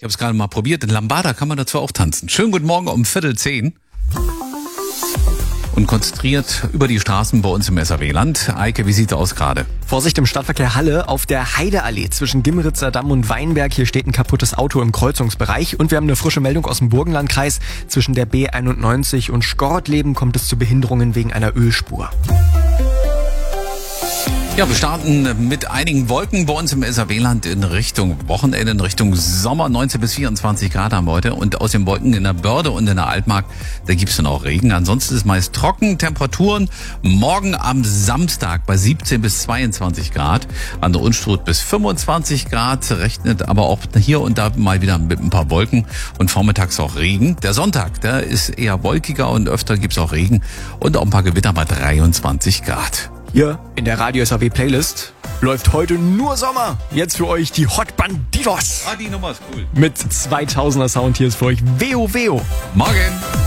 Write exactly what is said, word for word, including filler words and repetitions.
habe es gerade mal probiert. In Lambada kann man dazu auch tanzen. Schönen guten Morgen um Viertel zehn. Und konzentriert über die Straßen bei uns im S R W-Land. Eike, wie sieht's aus gerade? Vorsicht im Stadtverkehr Halle auf der Heideallee zwischen Gimritzer Damm und Weinberg. Hier steht ein kaputtes Auto im Kreuzungsbereich. Und wir haben eine frische Meldung aus dem Burgenlandkreis. Zwischen der B einundneunzig und Schkortleben kommt es zu Behinderungen wegen einer Ölspur. Ja, wir starten mit einigen Wolken bei uns im S R W-Land in Richtung Wochenende, in Richtung Sommer. neunzehn bis vierundzwanzig Grad haben wir heute. Und aus den Wolken in der Börde und in der Altmark, da gibt's dann auch Regen. Ansonsten ist es meist trocken. Temperaturen morgen am Samstag bei siebzehn bis zweiundzwanzig Grad. An der Unstrut bis fünfundzwanzig Grad. Rechnet aber auch hier und da mal wieder mit ein paar Wolken. Und vormittags auch Regen. Der Sonntag, der ist eher wolkiger und öfter gibt's auch Regen. Und auch ein paar Gewitter bei dreiundzwanzig Grad. Hier in der Radio S R W Playlist läuft heute nur Sommer. Jetzt für euch die Hot Bandidos. Ah, die Nummer ist cool. Mit zweitausender Sound hier ist für euch Veo Veo. Morgen.